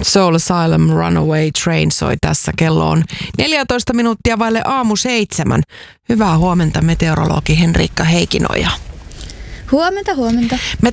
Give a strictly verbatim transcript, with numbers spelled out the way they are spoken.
Soul Asylum Runaway Train soi tässä. Kello on neljätoista minuuttia vaille aamu seitsemän. Hyvää huomenta meteorologi Henriikka Heikinoja. Huomenta, huomenta. Me